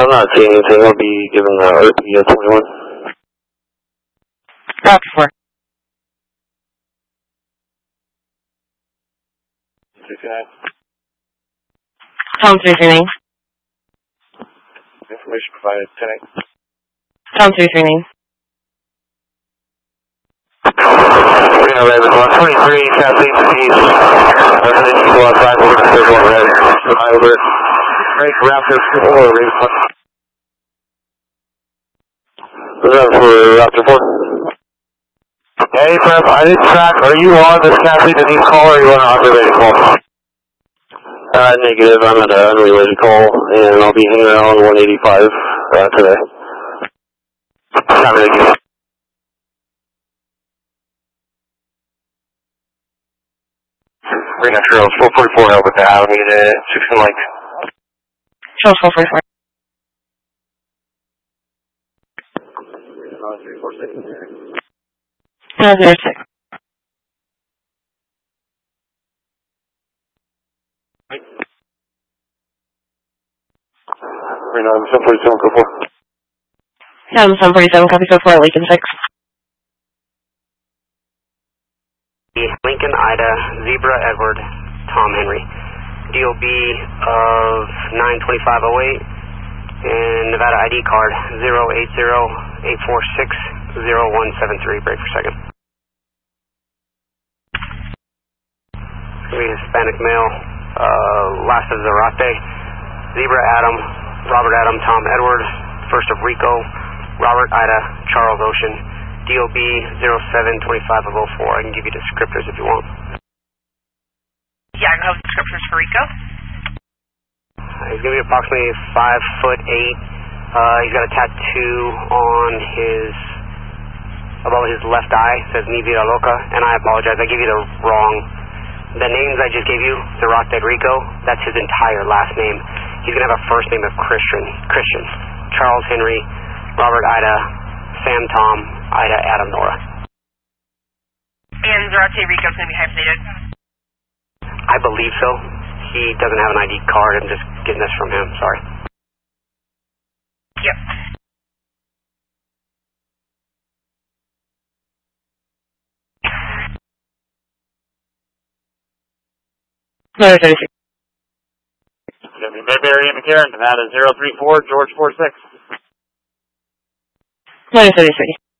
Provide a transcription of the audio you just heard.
I'm not seeing anything. I'll be giving the RP a 21. Copy 4. Tom 339. Information provided, 10-8. Tom 339. 123, Southeast East. Residential go outside, we're going to circle overhead. Over. Break, Raptor 4, Raven 1. What's up for Raptor 4? Hey, Prep, I didn't track. Are you on this Kathy Denise call or are you on an unrelated call? Negative. I'm at an unrelated call and I'll be hanging out on 185 today. Copy, thank you. Green F Trails 444 over to Alameda, 16 Lake. Trails 444. 006. Green 747, go 4. 747, copy code 4, Lincoln 6. Lincoln, Ida, Zebra, Edward, Tom Henry. DOB of 92508 and Nevada ID card 080-846-0173. Break for second. Hispanic male, last of Zarate, Zebra Adam, Robert Adam, Tom Edward, first of Rico, Robert Ida, Charles Ocean, DOB 072504. I can give you descriptors if you want. Yeah, I can have descriptors for Rico. He's going to be approximately 5'8". He's got a tattoo on above his left eye. It says Mi Vida Loca, and I apologize. I gave you the names I just gave you, Zarate Rico, that's his entire last name. He's going to have a first name of Christian. Charles Henry, Robert Ida, Sam Tom, Ida Adam Nora. And Zarate Rico's going to be hyphenated? I believe so. He doesn't have an ID card. I'm just getting this from him. Sorry. Yep. No, 36. Mayberry and McCarran, Nevada 034, George 46. No, 33.